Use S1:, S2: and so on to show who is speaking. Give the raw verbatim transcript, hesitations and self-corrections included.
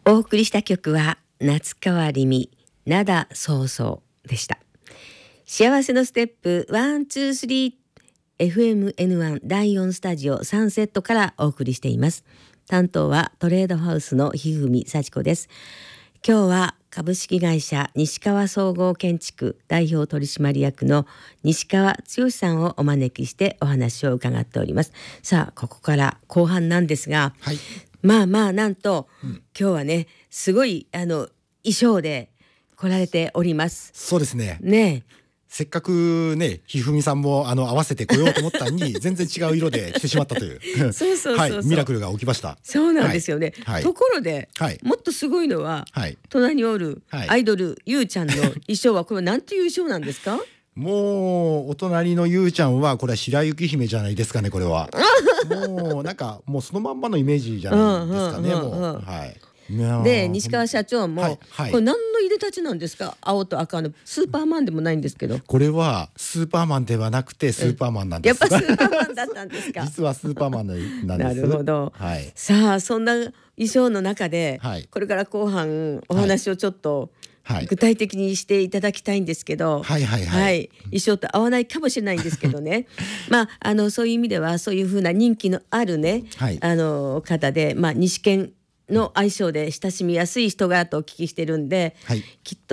S1: お送りした曲は夏川りみ灘そうそうでした。幸せのステップワンツースリー エフエムエヌワン だいよんスタジオサンセットからお送りしています。担当はトレードハウスのひふみさちこです。今日は株式会社西川総合建築代表取締役の西川剛さんをお招きしてお話を伺っております。さあここから後半なんですが、
S2: はい、
S1: まあまあなんと、
S2: うん、
S1: 今日はねすごいあの衣装で来られております。
S2: そうですね。
S1: ねえ
S2: せっかくねひふみさんもあの合わせてこようと思ったのに全然違う色で着てしまったという
S1: そうそうそうそう、
S2: はい、ミラクルが起きました。
S1: そうなんですよね、
S2: はい、
S1: ところで、
S2: はい、
S1: もっとすごいのは、
S2: はい、
S1: 隣におる
S2: はい
S1: アイドルゆうちゃんの衣装はこれは何ていう衣装なんですか？
S2: もうお隣のゆうちゃんはこれは白雪姫じゃないですかね。これはもうなんかもうそのまんまのイメージじゃないですかね。もうはい
S1: で西川社長も、
S2: はいはい、
S1: これ何の入れたちなんですか？青と赤のスーパーマンでもないんですけど。
S2: これはスーパーマンではなくてスーパーマンなんです。
S1: やっぱスーパーマンだったんですか？
S2: 実はスーパーマンなんです。
S1: なるほど、
S2: はい、
S1: さあそんな衣装の中で、
S2: はい、
S1: これから後半お話をちょっと、はい、具体的にしていただきたいんですけど、
S2: はいはいはい、はい、
S1: 衣装と合わないかもしれないんですけどねまああのそういう意味ではそういう風な人気のあるね、はい、あの方で、まあ、西県の愛称で親しみやすい人柄とお聞きしてるんで、はい、きっと